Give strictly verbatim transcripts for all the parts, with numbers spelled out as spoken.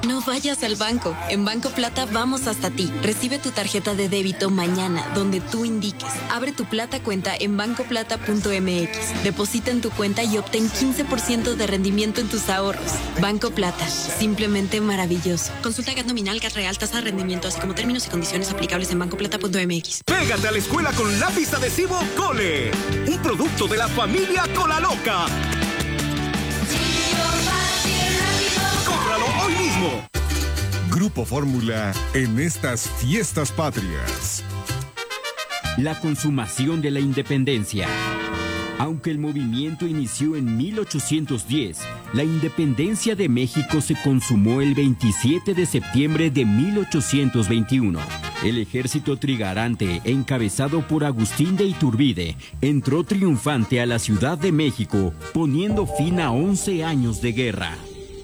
No vayas al banco. En Banco Plata vamos hasta ti. Recibe tu tarjeta de débito mañana, donde tú indiques. Abre tu Plata cuenta en banco plata punto m x. Deposita en tu cuenta y obtén quince por ciento de rendimiento en tus ahorros. Banco Plata. Simplemente maravilloso. Consulta G A T nominal, G A T real, tasa de rendimiento, así como términos y condiciones aplicables en banco plata punto m x. Pégate a la escuela con lápiz adhesivo Cole. Un producto de la familia Cola Loca. ¡Cómpralo hoy mismo! Grupo Fórmula en estas fiestas patrias. La consumación de la independencia. Aunque el movimiento inició en mil ochocientos diez, la independencia de México se consumó el veintisiete de septiembre de mil ochocientos veintiuno. El ejército trigarante, encabezado por Agustín de Iturbide, entró triunfante a la Ciudad de México, poniendo fin a once años de guerra.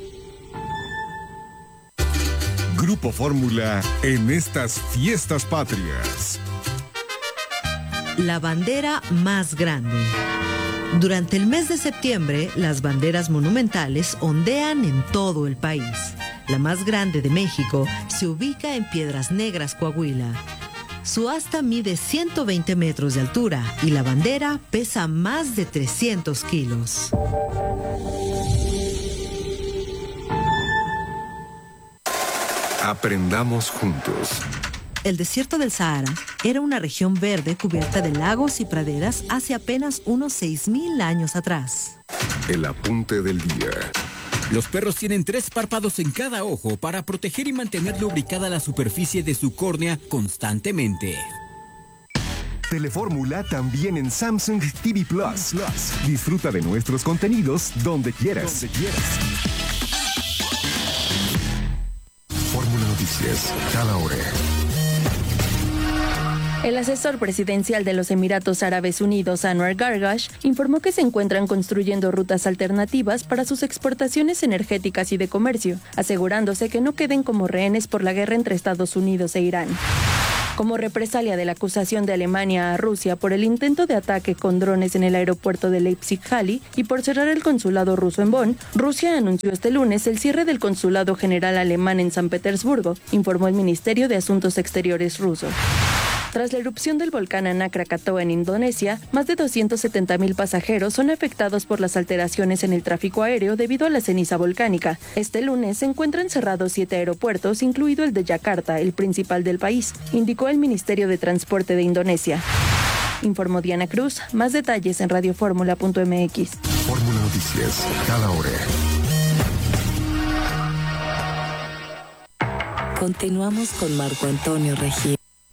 Grupo Fórmula en estas fiestas patrias. La bandera más grande. Durante el mes de septiembre, las banderas monumentales ondean en todo el país. La más grande de México se ubica en Piedras Negras, Coahuila. Su asta mide ciento veinte metros de altura y la bandera pesa más de trescientos kilos. Aprendamos juntos. El desierto del Sahara era una región verde cubierta de lagos y praderas hace apenas unos seis mil años atrás. El apunte del día. Los perros tienen tres párpados en cada ojo para proteger y mantener lubricada la superficie de su córnea constantemente. Telefórmula también en Samsung T V Plus. Disfruta de nuestros contenidos donde quieras. Donde quieras. Fórmula Noticias, cada hora. El asesor presidencial de los Emiratos Árabes Unidos, Anwar Gargash, informó que se encuentran construyendo rutas alternativas para sus exportaciones energéticas y de comercio, asegurándose que no queden como rehenes por la guerra entre Estados Unidos e Irán. Como represalia de la acusación de Alemania a Rusia por el intento de ataque con drones en el aeropuerto de Leipzig-Halle y por cerrar el consulado ruso en Bonn, Rusia anunció este lunes el cierre del consulado general alemán en San Petersburgo, informó el Ministerio de Asuntos Exteriores ruso. Tras la erupción del volcán Anak Krakatoa en Indonesia, más de doscientos setenta mil pasajeros son afectados por las alteraciones en el tráfico aéreo debido a la ceniza volcánica. Este lunes se encuentran cerrados siete aeropuertos, incluido el de Yakarta, el principal del país, indicó el Ministerio de Transporte de Indonesia. Informó Diana Cruz. Más detalles en radioformula punto m x. Fórmula Noticias, cada hora. Continuamos con Marco Antonio Regil.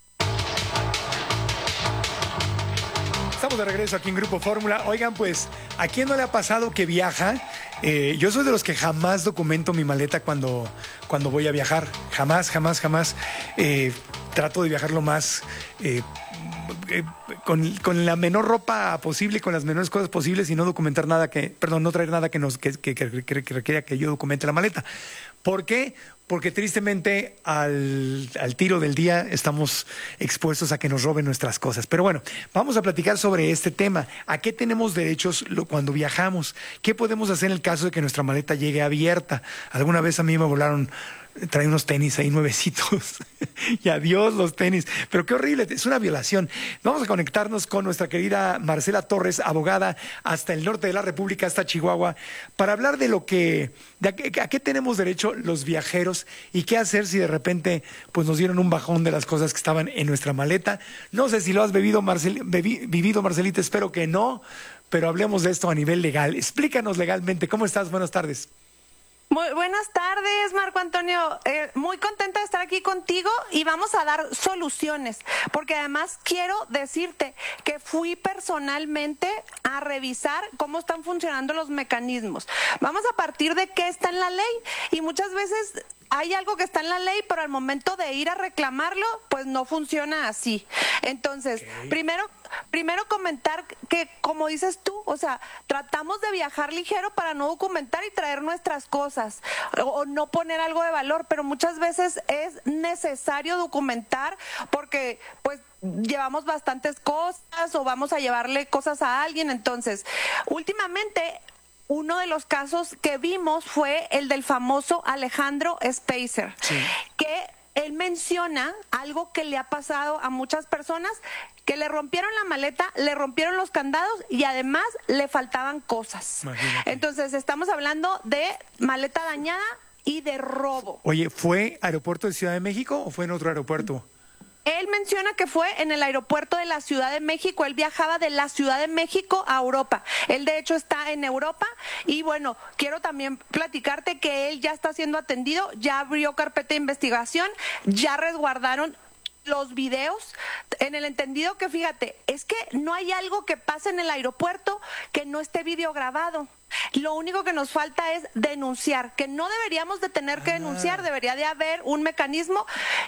Estamos de regreso aquí en Grupo Fórmula. Oigan, pues, ¿a quién no le ha pasado que viaja? Eh, yo soy de los que jamás documento mi maleta cuando, cuando voy a viajar. Jamás, jamás, jamás. Eh, trato de viajar lo más... Eh, eh, con, con la menor ropa posible, con las menores cosas posibles y no documentar nada que... Perdón, no traer nada que, nos, que, que, que, que requiera que yo documente la maleta. ¿Por qué? Porque tristemente al, al tiro del día estamos expuestos a que nos roben nuestras cosas. Pero bueno, vamos a platicar sobre este tema. ¿A qué tenemos derechos cuando viajamos? ¿Qué podemos hacer en el caso de que nuestra maleta llegue abierta? Alguna vez a mí me volaron... Trae unos tenis ahí nuevecitos y adiós los tenis, pero qué horrible, es una violación. Vamos a conectarnos con nuestra querida Marcela Torres, abogada hasta el norte de la República, hasta Chihuahua, para hablar de lo que, de a, qué, a qué tenemos derecho los viajeros y qué hacer si de repente pues nos dieron un bajón de las cosas que estaban en nuestra maleta. No sé si lo has bebido, Marcel, bebi, vivido, Marcelita, espero que no, pero hablemos de esto a nivel legal. Explícanos legalmente, ¿cómo estás? Buenas tardes. Muy buenas tardes, Marco Antonio. Eh, muy contenta de estar aquí contigo y vamos a dar soluciones, porque además quiero decirte que fui personalmente a revisar cómo están funcionando los mecanismos. Vamos a partir de qué está en la ley y muchas veces hay algo que está en la ley, pero al momento de ir a reclamarlo, pues no funciona así. Entonces, okay. primero, primero comentar que, como dices tú, o sea, tratamos de viajar ligero para no documentar y traer nuestras cosas, o, o no poner algo de valor, pero muchas veces es necesario documentar porque, pues, llevamos bastantes cosas o vamos a llevarle cosas a alguien. Entonces, últimamente uno de los casos que vimos fue el del famoso Alejandro Speiser, sí. que él menciona algo que le ha pasado a muchas personas, que le rompieron la maleta, le rompieron los candados y además le faltaban cosas. Imagínate. Entonces estamos hablando de maleta dañada y de robo. Oye, ¿fue aeropuerto de Ciudad de México o fue en otro aeropuerto? Él menciona que fue en el aeropuerto de la Ciudad de México. Él viajaba de la Ciudad de México a Europa. Él, de hecho, está en Europa. Y bueno, quiero también platicarte que él ya está siendo atendido, ya abrió carpeta de investigación, ya resguardaron los videos, en el entendido que, fíjate, es que no hay algo que pase en el aeropuerto que no esté videograbado. Lo único que nos falta es denunciar, que no deberíamos de tener que denunciar, debería de haber un mecanismo.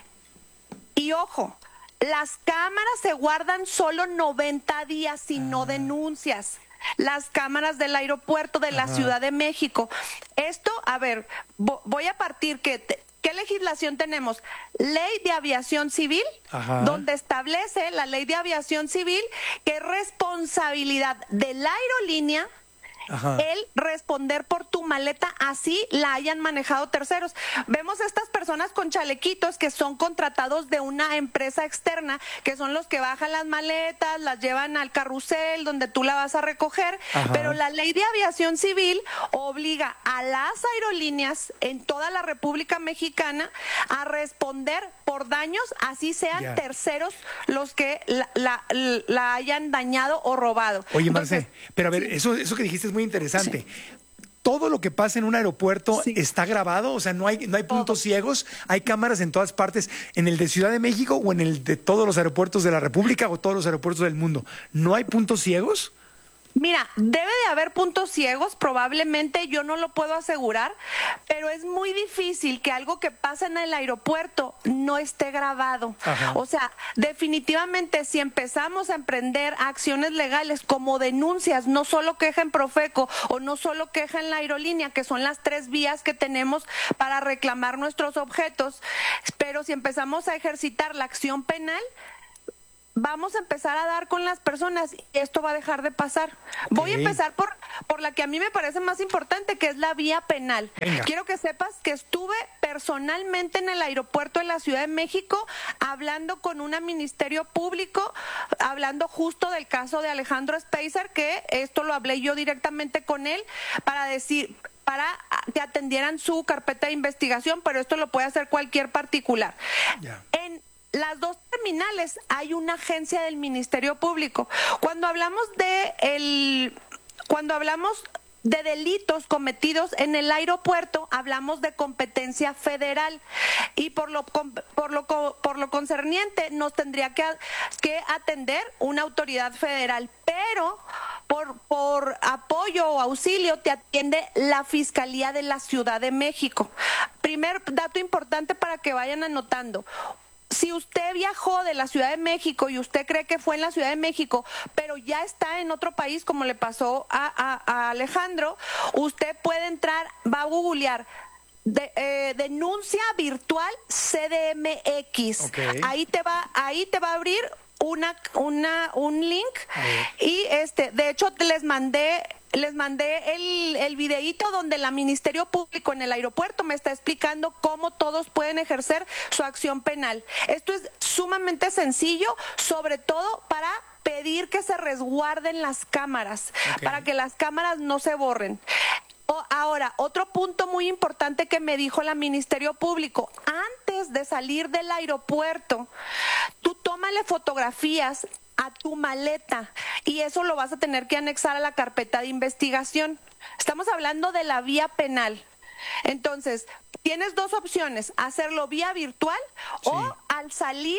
Y ojo, las cámaras se guardan solo noventa días si no denuncias. Las cámaras del aeropuerto de la Ajá. Ciudad de México. Esto, a ver, voy a partir que... Te, ¿qué legislación tenemos? Ley de Aviación Civil, Ajá. donde establece la Ley de Aviación Civil que es responsabilidad de la aerolínea Ajá. el responder por tu maleta, así la hayan manejado terceros. Vemos estas personas con chalequitos que son contratados de una empresa externa, que son los que bajan las maletas, las llevan al carrusel donde tú la vas a recoger, Ajá. pero la Ley de Aviación Civil obliga a las aerolíneas en toda la República Mexicana a responder por daños, así sean yeah. terceros los que la, la, la hayan dañado o robado. Oye, Marce, Entonces, pero a ver, eso, eso que dijiste es muy interesante. Sí. ¿Todo lo que pasa en un aeropuerto sí. está grabado? O sea, no hay, no hay puntos Todo. ciegos, hay cámaras en todas partes, en el de Ciudad de México o en el de todos los aeropuertos de la República o todos los aeropuertos del mundo. ¿No hay puntos ciegos? Mira, debe de haber puntos ciegos, probablemente, yo no lo puedo asegurar, pero es muy difícil que algo que pasa en el aeropuerto no esté grabado. Ajá. O sea, definitivamente si empezamos a emprender acciones legales como denuncias, no solo queja en Profeco o no solo queja en la aerolínea, que son las tres vías que tenemos para reclamar nuestros objetos, pero si empezamos a ejercitar la acción penal, vamos a empezar a dar con las personas y esto va a dejar de pasar. Voy okay. a empezar por, por la que a mí me parece más importante, que es la vía penal. Venga. Quiero que sepas que estuve personalmente en el aeropuerto de la Ciudad de México hablando con un ministerio público, hablando justo del caso de Alejandro Speiser, que esto lo hablé yo directamente con él para decir... para que atendieran su carpeta de investigación, pero esto lo puede hacer cualquier particular. Yeah. En las dos terminales hay una agencia del Ministerio Público. Cuando hablamos de el, cuando hablamos de delitos cometidos en el aeropuerto, hablamos de competencia federal y por lo por lo por lo concerniente nos tendría que, que atender una autoridad federal, pero por por apoyo o auxilio te atiende la Fiscalía de la Ciudad de México. Primer dato importante para que vayan anotando. Si usted viajó de la Ciudad de México y usted cree que fue en la Ciudad de México, pero ya está en otro país, como le pasó a, a, a Alejandro, usted puede entrar, va a googlear de, eh, denuncia virtual C D M X. Okay. Ahí te va, ahí te va a abrir una, una, un link y este, de hecho les mandé. Les mandé el, el videíto donde la Ministerio Público en el aeropuerto me está explicando cómo todos pueden ejercer su acción penal. Esto es sumamente sencillo, sobre todo para pedir que se resguarden las cámaras, okay. para que las cámaras no se borren. O, ahora, otro punto muy importante que me dijo la Ministerio Público, antes de salir del aeropuerto, tú tómale fotografías a tu maleta y eso lo vas a tener que anexar a la carpeta de investigación. Estamos hablando de la vía penal. Entonces, tienes dos opciones, hacerlo vía virtual sí. o al salir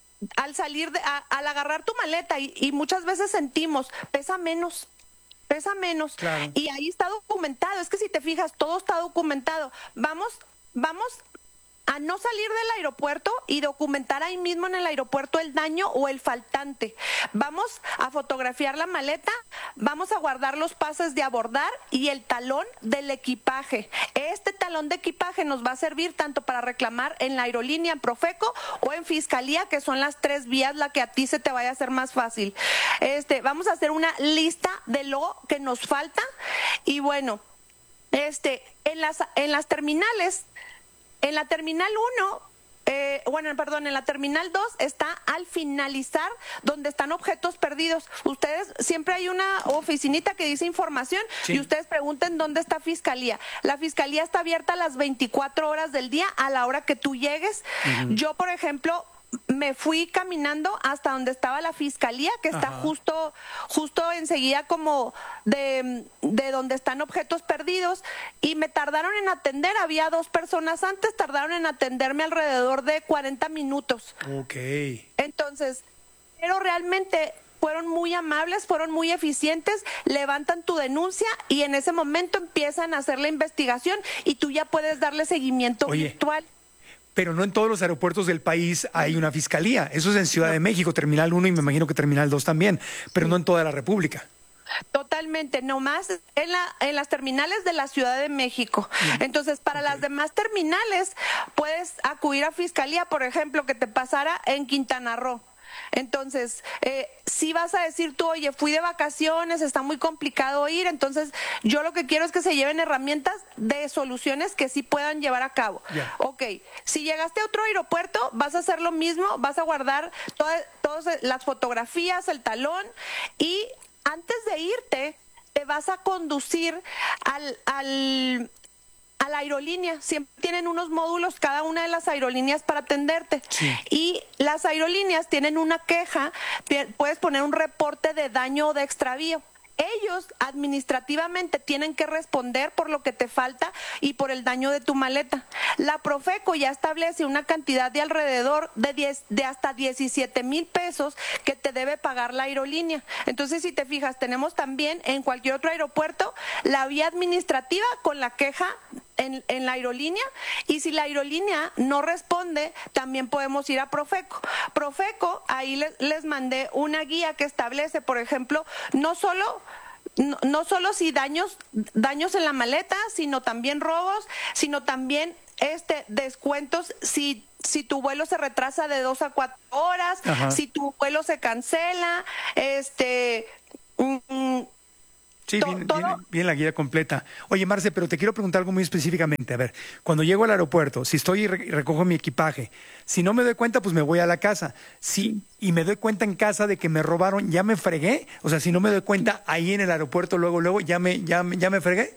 al salir de, a, al agarrar tu maleta y, y muchas veces sentimos, pesa menos. Pesa menos. Claro. Y ahí está documentado. Es que si te fijas, todo está documentado. Vamos, vamos a no salir del aeropuerto y documentar ahí mismo en el aeropuerto el daño o el faltante. Vamos a fotografiar la maleta, vamos a guardar los pases de abordar y el talón del equipaje. Este talón de equipaje nos va a servir tanto para reclamar en la aerolínea, en Profeco o en Fiscalía, que son las tres vías, la que a ti se te vaya a hacer más fácil. Este, vamos a hacer una lista de lo que nos falta y bueno, este, en las, en las terminales, en la terminal uno, eh, bueno, perdón, en la terminal dos está al finalizar donde están objetos perdidos. Ustedes, siempre hay una oficinita que dice información sí. y ustedes pregunten dónde está Fiscalía. La Fiscalía está abierta a las veinticuatro horas del día a la hora que tú llegues. Uh-huh. Yo, por ejemplo, me fui caminando hasta donde estaba la Fiscalía, que está Ajá. justo justo enseguida como de, de donde están objetos perdidos, y me tardaron en atender, había dos personas antes, tardaron en atenderme alrededor de cuarenta minutos. Ok. Entonces, pero realmente fueron muy amables, fueron muy eficientes, levantan tu denuncia y en ese momento empiezan a hacer la investigación y tú ya puedes darle seguimiento Oye. virtual. Pero no en todos los aeropuertos del país hay una fiscalía. Eso es en Ciudad de México, Terminal uno y me imagino que Terminal dos también, pero no en toda la República. Totalmente, nomás en, la, en las terminales de la Ciudad de México. Entonces, para okay. las demás terminales, puedes acudir a Fiscalía, por ejemplo, que te pasara en Quintana Roo. Entonces, eh, si vas a decir tú, oye, fui de vacaciones, está muy complicado ir, entonces yo lo que quiero es que se lleven herramientas de soluciones que sí puedan llevar a cabo. Yeah. Ok, si llegaste a otro aeropuerto, vas a hacer lo mismo, vas a guardar todas, todas las fotografías, el talón, y antes de irte, te vas a conducir al... al a la aerolínea. Siempre tienen unos módulos cada una de las aerolíneas para atenderte. Sí. Y las aerolíneas tienen una queja, puedes poner un reporte de daño o de extravío. Ellos administrativamente tienen que responder por lo que te falta y por el daño de tu maleta. La Profeco ya establece una cantidad de alrededor de diez, de hasta diecisiete mil pesos que te debe pagar la aerolínea. Entonces, si te fijas, tenemos también en cualquier otro aeropuerto la vía administrativa con la queja en, en la aerolínea, y si la aerolínea no responde, también podemos ir a Profeco. Profeco, ahí les, les mandé una guía que establece, por ejemplo, no solo No, no solo si daños daños en la maleta, sino también robos, sino también este descuentos si si tu vuelo se retrasa de dos a cuatro horas, Ajá. si tu vuelo se cancela, este mm, Sí, to, bien, todo... bien, bien la guía completa. Oye, Marce, pero te quiero preguntar algo muy específicamente. A ver, cuando llego al aeropuerto, si estoy y re- recojo mi equipaje, si no me doy cuenta, pues me voy a la casa. Sí, y me doy cuenta en casa de que me robaron, ¿ya me fregué? O sea, si no me doy cuenta ahí en el aeropuerto, luego, luego, ¿ya me, ya, me- ya me fregué?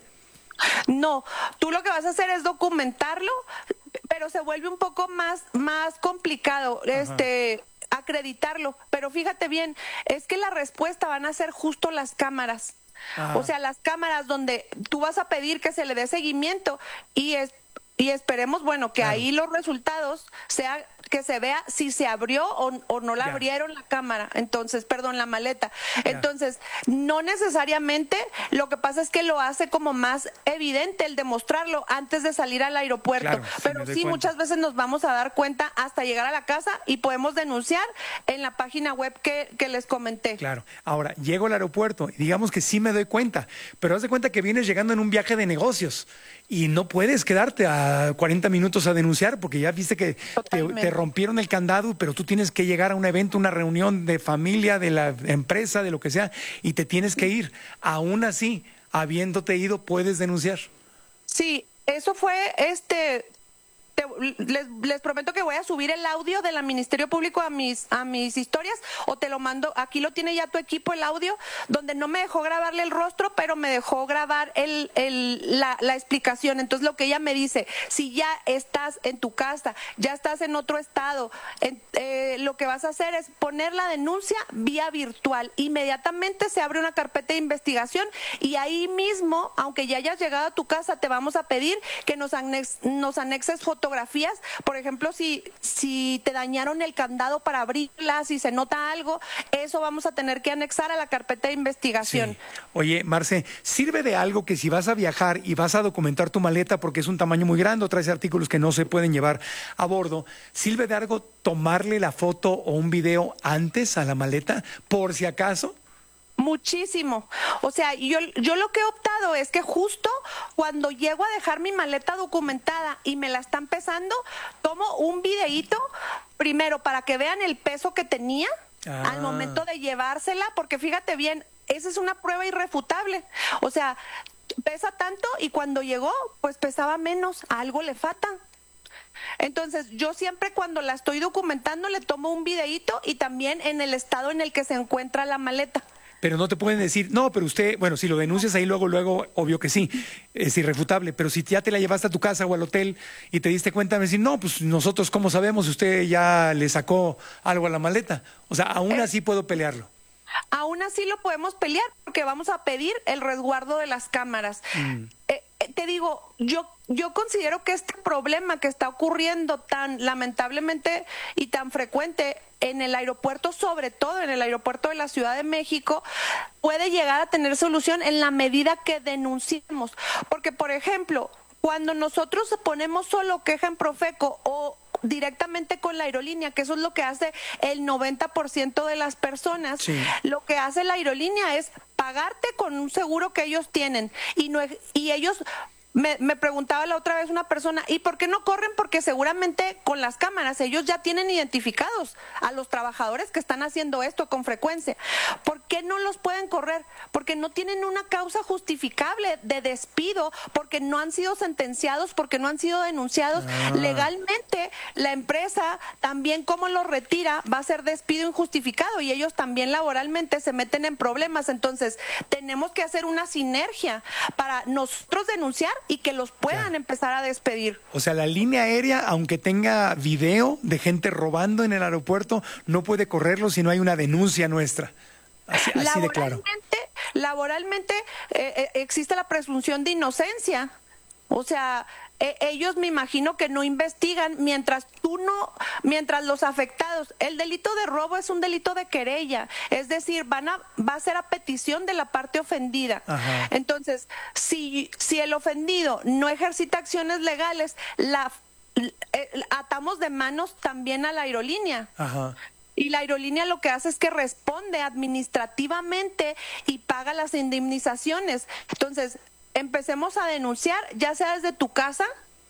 No, tú lo que vas a hacer es documentarlo, pero se vuelve un poco más, más complicado, Ajá. este, acreditarlo. Pero fíjate bien, es que la respuesta van a ser justo las cámaras. Ajá. O sea, las cámaras donde tú vas a pedir que se le dé seguimiento y es, y esperemos, bueno, que claro. ahí los resultados sea que se vea si se abrió o, o no la ya. abrieron la cámara, entonces, perdón, la maleta. Ya. Entonces, no necesariamente, lo que pasa es que lo hace como más evidente el demostrarlo antes de salir al aeropuerto. Claro, pero sí, cuenta. muchas veces nos vamos a dar cuenta hasta llegar a la casa y podemos denunciar en la página web que, que les comenté. Claro. Ahora, llego al aeropuerto y digamos que sí me doy cuenta, pero haz de cuenta que vienes llegando en un viaje de negocios y no puedes quedarte a cuarenta minutos a denunciar porque ya viste que te, te rompieron el candado, pero tú tienes que llegar a un evento, una reunión de familia, de la empresa, de lo que sea, y te tienes que ir. Aún así, habiéndote ido, puedes denunciar. Sí, eso fue este... Te, les, les prometo que voy a subir el audio de la Ministerio Público a mis a mis historias, o te lo mando, aquí lo tiene ya tu equipo, el audio, donde no me dejó grabarle el rostro, pero me dejó grabar el, el la, la explicación. Entonces lo que ella me dice, si ya estás en tu casa, ya estás en otro estado, en, eh, lo que vas a hacer es poner la denuncia vía virtual. Inmediatamente se abre una carpeta de investigación y ahí mismo, aunque ya hayas llegado a tu casa, te vamos a pedir que nos, anex, nos anexes fotografías fotografías, por ejemplo, si, si te dañaron el candado para abrirla, si se nota algo, eso vamos a tener que anexar a la carpeta de investigación. Sí. Oye, Marce, ¿sirve de algo que si vas a viajar y vas a documentar tu maleta porque es un tamaño muy grande o traes artículos que no se pueden llevar a bordo, ¿sirve de algo tomarle la foto o un video antes a la maleta por si acaso? Muchísimo. O sea, yo, yo lo que he optado es que justo cuando llego a dejar mi maleta documentada y me la están pesando, tomo un videíto, primero para que vean el peso que tenía ah. al momento de llevársela, porque fíjate bien, esa es una prueba irrefutable. O sea, pesa tanto y cuando llegó, pues pesaba menos, a algo le falta. Entonces, yo siempre cuando la estoy documentando le tomo un videíto y también en el estado en el que se encuentra la maleta. Pero no te pueden decir, no, pero usted, bueno, si lo denuncias ahí luego, luego, obvio que sí, es irrefutable, pero si ya te la llevaste a tu casa o al hotel y te diste cuenta, me decir, no, pues nosotros, ¿cómo sabemos si usted ya le sacó algo a la maleta? O sea, aún así puedo pelearlo. Aún así lo podemos pelear porque vamos a pedir el resguardo de las cámaras. Mm. Eh, eh, te digo, yo, yo considero que este problema que está ocurriendo tan lamentablemente y tan frecuente en el aeropuerto, sobre todo en el aeropuerto de la Ciudad de México, puede llegar a tener solución en la medida que denunciemos. Porque, por ejemplo, cuando nosotros ponemos solo queja en Profeco o directamente con la aerolínea, que eso es lo que hace el noventa por ciento de las personas, sí. Lo que hace la aerolínea es pagarte con un seguro que ellos tienen y, no, y ellos... Me, me preguntaba la otra vez una persona, ¿y por qué no corren? Porque seguramente con las cámaras ellos ya tienen identificados a los trabajadores que están haciendo esto con frecuencia. ¿Por qué no los pueden correr? Porque no tienen una causa justificable de despido, porque no han sido sentenciados, porque no han sido denunciados. Ah. Legalmente, la empresa también, como los retira, va a ser despido injustificado y ellos también laboralmente se meten en problemas. Entonces, tenemos que hacer una sinergia para nosotros denunciar y que los puedan ya. empezar a despedir. O sea, la línea aérea, aunque tenga video de gente robando en el aeropuerto, no puede correrlo si no hay una denuncia nuestra. Así, así de claro. Laboralmente eh, eh, existe la presunción de inocencia. O sea, eh, ellos me imagino que no investigan mientras tú no, mientras los afectados, el delito de robo es un delito de querella, es decir, van a, va a ser a petición de la parte ofendida. Ajá. Entonces, si, si el ofendido no ejercita acciones legales, la eh, atamos de manos también a la aerolínea. Ajá. Y la aerolínea lo que hace es que responde administrativamente y paga las indemnizaciones. Entonces, empecemos a denunciar, ya sea desde tu casa,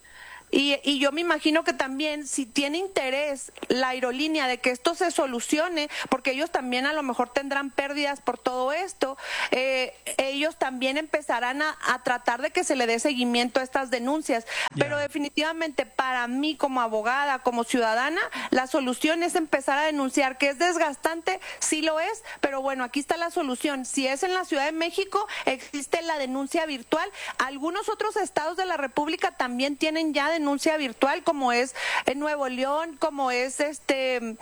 y, y yo me imagino que también si tiene interés la aerolínea de que esto se solucione, porque ellos también a lo mejor tendrán pérdidas por todo esto, eh, ellos también empezarán a, a tratar de que se le dé seguimiento a estas denuncias. Yeah. Pero definitivamente para mí como abogada, como ciudadana, la solución es empezar a denunciar, que es desgastante, sí lo es, pero bueno, aquí está la solución. Si es en la Ciudad de México, existe la denuncia virtual. Algunos otros estados de la República también tienen ya denuncia virtual, como es en Nuevo León, como es este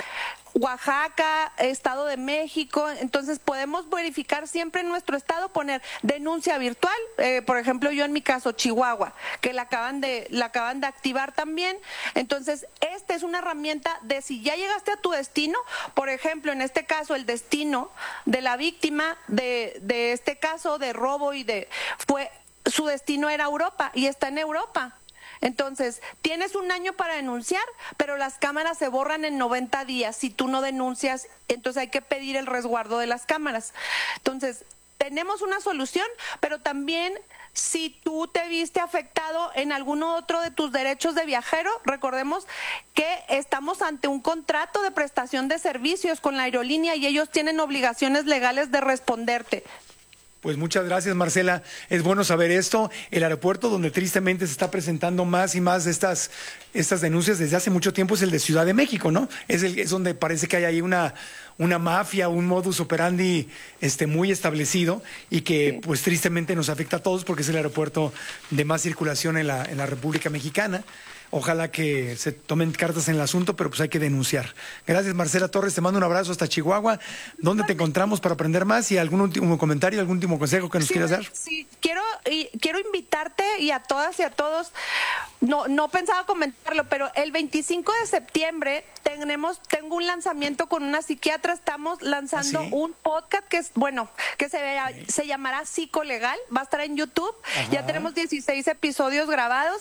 Oaxaca, Estado de México. Entonces podemos verificar siempre en nuestro estado, poner denuncia virtual, eh, por ejemplo yo en mi caso Chihuahua, que la acaban de la acaban de activar también. Entonces esta es una herramienta de si ya llegaste a tu destino, por ejemplo en este caso el destino de la víctima de, de este caso de robo y de fue su destino era Europa y está en Europa. Entonces, tienes un año para denunciar, pero las cámaras se borran en noventa días. Si tú no denuncias, entonces hay que pedir el resguardo de las cámaras. Entonces, tenemos una solución, pero también si tú te viste afectado en alguno otro de tus derechos de viajero, recordemos que estamos ante un contrato de prestación de servicios con la aerolínea y ellos tienen obligaciones legales de responderte. Pues muchas gracias, Marcela. Es bueno saber esto. El aeropuerto donde tristemente se está presentando más y más estas, estas denuncias desde hace mucho tiempo es el de Ciudad de México, ¿no? Es, el, es donde parece que hay ahí una, una mafia, un modus operandi este, muy establecido y que sí. pues tristemente nos afecta a todos porque es el aeropuerto de más circulación en la, en la República Mexicana. Ojalá que se tomen cartas en el asunto, pero pues hay que denunciar. Gracias, Marcela Torres. Te mando un abrazo hasta Chihuahua. ¿Dónde te encontramos para aprender más? ¿Y algún último comentario, algún último consejo que nos sí, quieras dar? Sí, quiero, y, quiero invitarte y a todas y a todos. No, no pensaba comentar platicarlo, pero el veinticinco de septiembre tenemos, tengo un lanzamiento con una psiquiatra, estamos lanzando ¿Ah, sí? un podcast que es, bueno, que se, okay. se llamará Psicolegal, va a estar en YouTube, Ajá. ya tenemos dieciséis episodios grabados.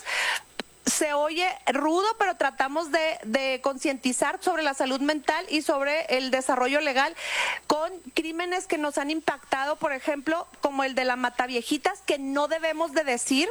Se oye rudo, pero tratamos de, de concientizar sobre la salud mental y sobre el desarrollo legal con crímenes que nos han impactado, por ejemplo, como el de la Mataviejitas, que no debemos de decir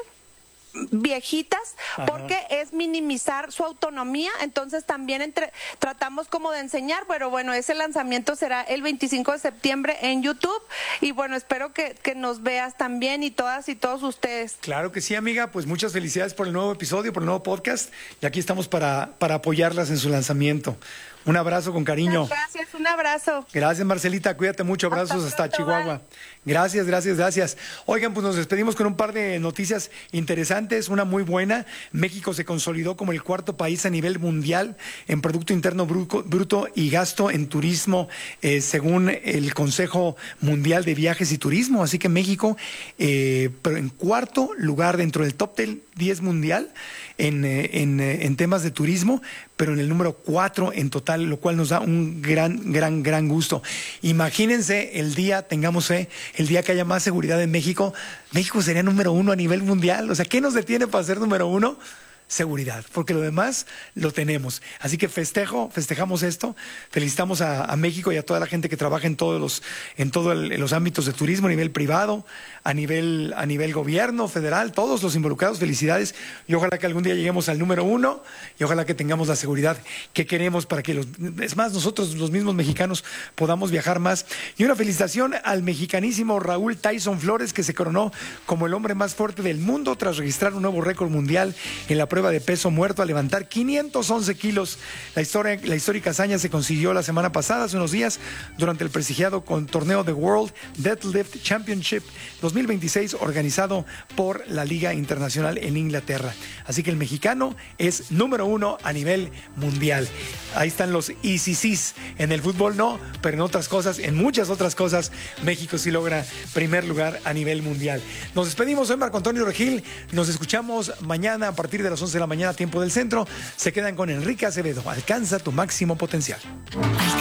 viejitas, Ajá. porque es minimizar su autonomía, entonces también entre, tratamos como de enseñar, pero bueno, ese lanzamiento será el veinticinco de septiembre en YouTube, y bueno, espero que, que nos veas también, y todas y todos ustedes. Claro que sí, amiga, pues muchas felicidades por el nuevo episodio, por el nuevo podcast, y aquí estamos para, para apoyarlas en su lanzamiento. Un abrazo con cariño. Gracias, un abrazo. Gracias, Marcelita, cuídate mucho, abrazos hasta, hasta Chihuahua. Bye. Gracias, gracias, gracias. Oigan, pues nos despedimos con un par de noticias interesantes, una muy buena. México se consolidó como el cuarto país a nivel mundial en Producto Interno Bruto y gasto en turismo, eh, según el Consejo Mundial de Viajes y Turismo. Así que México, eh, pero en cuarto lugar dentro del top diez mundial en, en, en temas de turismo, pero en el número cuatro en total, lo cual nos da un gran, gran, gran gusto. Imagínense el día, tengamos fe, el día que haya más seguridad en México, México sería número uno a nivel mundial. O sea, ¿qué nos detiene para ser número uno? Seguridad, porque lo demás lo tenemos. Así que festejo, festejamos esto, felicitamos a, a México y a toda la gente que trabaja en todos los, en todos los ámbitos de turismo, a nivel privado, a nivel, a nivel gobierno, federal, todos los involucrados, felicidades, y ojalá que algún día lleguemos al número uno, y ojalá que tengamos la seguridad que queremos para que los, es más, nosotros los mismos mexicanos podamos viajar más. Y una felicitación al mexicanísimo Raúl Tyson Flores, que se coronó como el hombre más fuerte del mundo tras registrar un nuevo récord mundial en la prueba de peso muerto a levantar quinientos once kilos. La, historia, la histórica hazaña se consiguió la semana pasada, hace unos días, durante el prestigiado con torneo de World Deadlift Championship dos mil veintiséis, organizado por la Liga Internacional en Inglaterra. Así que el mexicano es número uno a nivel mundial. Ahí están los I C Cs. En el fútbol no, pero en otras cosas, en muchas otras cosas, México sí logra primer lugar a nivel mundial. Nos despedimos, soy Marco Antonio Regil. Nos escuchamos mañana a partir de las once de la mañana, tiempo del centro. Se quedan con Enrique Acevedo. Alcanza tu máximo potencial. Alcanza